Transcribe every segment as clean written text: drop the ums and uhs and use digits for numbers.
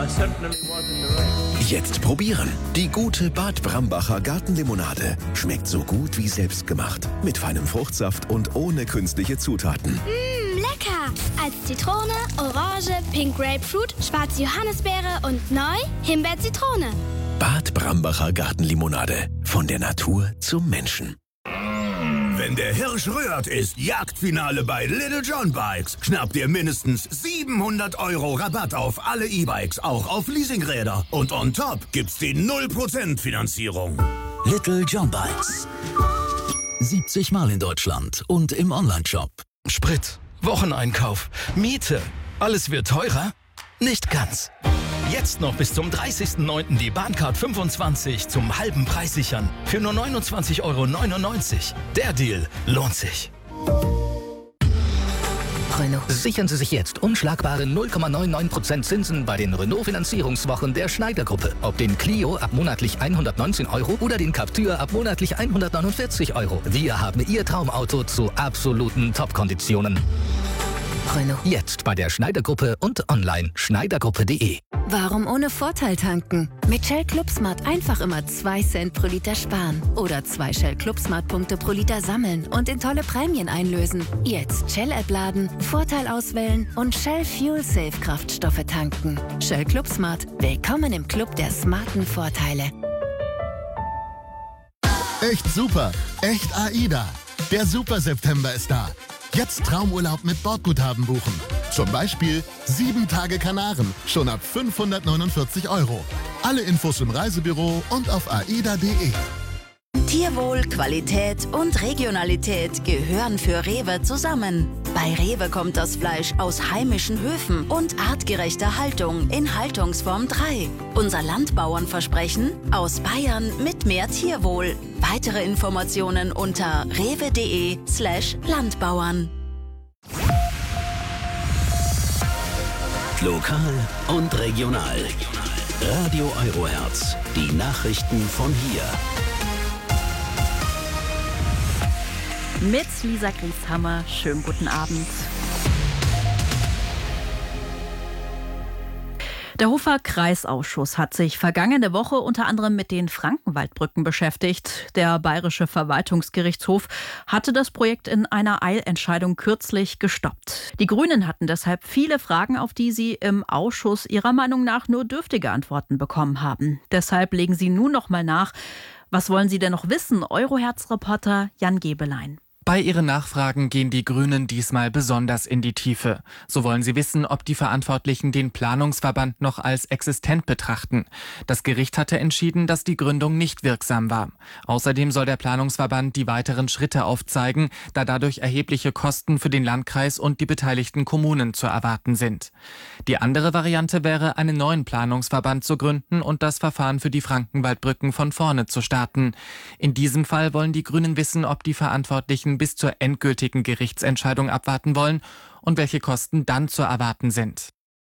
Jetzt probieren. Die gute Bad Brambacher Gartenlimonade. Schmeckt so gut wie selbstgemacht. Mit feinem Fruchtsaft und ohne künstliche Zutaten. Lecker! Als Zitrone, Orange, Pink Grapefruit, schwarze Johannisbeere und neu Himbeer-Zitrone. Bad Brambacher Gartenlimonade. Von der Natur zum Menschen. Wenn der Hirsch rührt, ist Jagdfinale bei Little John Bikes. Schnappt ihr mindestens 700 € Rabatt auf alle E-Bikes, auch auf Leasingräder. Und on top gibt's die 0% Finanzierung. Little John Bikes. 70 Mal in Deutschland und im Onlineshop. Sprit, Wocheneinkauf, Miete. Alles wird teurer? Nicht ganz. Jetzt noch bis zum 30.09. die Bahncard 25 zum halben Preis sichern. Für nur 29,99 €. Der Deal lohnt sich. Renault. Sichern Sie sich jetzt unschlagbare 0,99% Zinsen bei den Renault-Finanzierungswochen der Schneider-Gruppe. Ob den Clio ab monatlich 119 € oder den Captur ab monatlich 149 €. Wir haben Ihr Traumauto zu absoluten Top-Konditionen. Renault. Jetzt bei der Schneider-Gruppe und online schneidergruppe.de. Warum ohne Vorteil tanken? Mit Shell ClubSmart einfach immer 2 Cent pro Liter sparen. Oder 2 Shell ClubSmart-Punkte pro Liter sammeln und in tolle Prämien einlösen. Jetzt Shell-App laden, Vorteil auswählen und Shell Fuel Safe Kraftstoffe tanken. Shell ClubSmart. Willkommen im Club der smarten Vorteile. Echt super, echt AIDA. Der Super September ist da. Jetzt Traumurlaub mit Bordguthaben buchen. Zum Beispiel 7 Tage Kanaren, schon ab 549 €. Alle Infos im Reisebüro und auf aida.de. Tierwohl, Qualität und Regionalität gehören für Rewe zusammen. Bei Rewe kommt das Fleisch aus heimischen Höfen und artgerechter Haltung in Haltungsform 3. Unser Landbauernversprechen: aus Bayern mit mehr Tierwohl. Weitere Informationen unter rewe.de/Landbauern. Lokal und regional. Radio Eurohertz. Die Nachrichten von hier. Mit Lisa Grieshammer. Schönen guten Abend. Der Hofer Kreisausschuss hat sich vergangene Woche unter anderem mit den Frankenwaldbrücken beschäftigt. Der Bayerische Verwaltungsgerichtshof hatte das Projekt in einer Eilentscheidung kürzlich gestoppt. Die Grünen hatten deshalb viele Fragen, auf die sie im Ausschuss ihrer Meinung nach nur dürftige Antworten bekommen haben. Deshalb legen sie nun noch mal nach. Was wollen Sie denn noch wissen? Eurohertz-Reporter Jan Gebelein. Bei ihren Nachfragen gehen die Grünen diesmal besonders in die Tiefe. So wollen sie wissen, ob die Verantwortlichen den Planungsverband noch als existent betrachten. Das Gericht hatte entschieden, dass die Gründung nicht wirksam war. Außerdem soll der Planungsverband die weiteren Schritte aufzeigen, da dadurch erhebliche Kosten für den Landkreis und die beteiligten Kommunen zu erwarten sind. Die andere Variante wäre, einen neuen Planungsverband zu gründen und das Verfahren für die Frankenwaldbrücken von vorne zu starten. In diesem Fall wollen die Grünen wissen, ob die Verantwortlichen bis zur endgültigen Gerichtsentscheidung abwarten wollen und welche Kosten dann zu erwarten sind.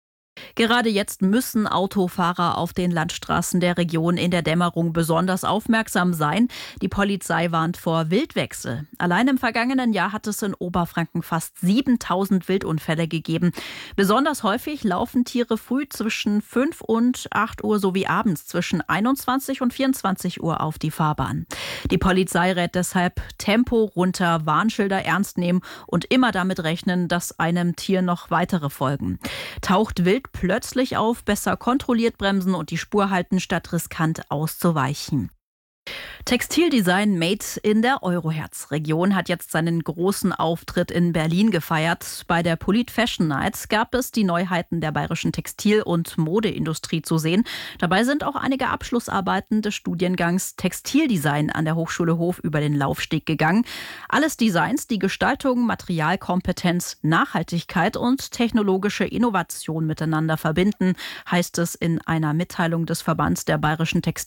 Gerade jetzt müssen Autofahrer auf den Landstraßen der Region in der Dämmerung besonders aufmerksam sein. Die Polizei warnt vor Wildwechsel. Allein im vergangenen Jahr hat es in Oberfranken fast 7000 Wildunfälle gegeben. Besonders häufig laufen Tiere früh zwischen 5 und 8 Uhr sowie abends zwischen 21 und 24 Uhr auf die Fahrbahn. Die Polizei rät deshalb Tempo runter, Warnschilder ernst nehmen und immer damit rechnen, dass einem Tier noch weitere folgen. Taucht Wild plötzlich auf, besser kontrolliert bremsen und die Spur halten, statt riskant auszuweichen. Textildesign Made in der Eurohertz-Region hat jetzt seinen großen Auftritt in Berlin gefeiert. Bei der Polit Fashion Nights gab es die Neuheiten der bayerischen Textil- und Modeindustrie zu sehen. Dabei sind auch einige Abschlussarbeiten des Studiengangs Textildesign an der Hochschule Hof über den Laufsteg gegangen. Alles Designs, die Gestaltung, Materialkompetenz, Nachhaltigkeit und technologische Innovation miteinander verbinden, heißt es in einer Mitteilung des Verbands der bayerischen Textil-